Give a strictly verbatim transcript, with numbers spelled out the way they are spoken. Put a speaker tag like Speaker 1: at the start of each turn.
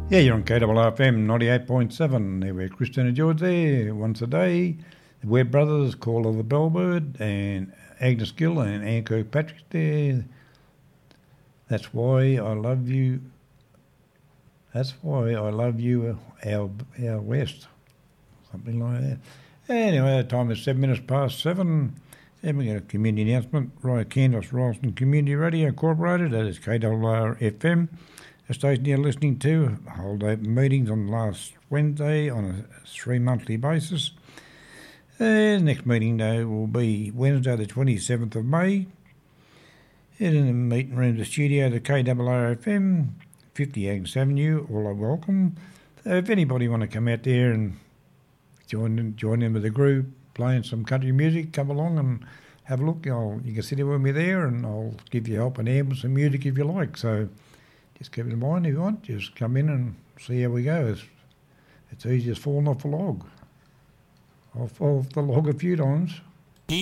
Speaker 1: Yeah, you're on K R R F M ninety-eight point seven. There we're Christina George there once a day. The Webb Brothers, Call of the Bellbird, and Agnes Gill and Anne Kirkpatrick there. That's why I love you. That's why I love you, our, our West. Something like that. Anyway, the time is seven minutes past seven. And we got a community announcement. Right, Candice Ralston Community Radio Incorporated. That is K R R F M. The station you're listening to hold open meetings on last Wednesday on a three monthly basis. The next meeting day will be Wednesday the twenty-seventh of May. And in the meeting room, the studio, the K R R F M, fifty Agnes Avenue, all are welcome. So if anybody want to come out there and join in, join in with the group, playing some country music, come along and have a look. I'll, you can sit with me there and I'll give you help and hand with some music if you like. So just keep it in mind if you want. Just come in and see how we go. It's, it's easy as falling off a log. I've fallen off the log a few times.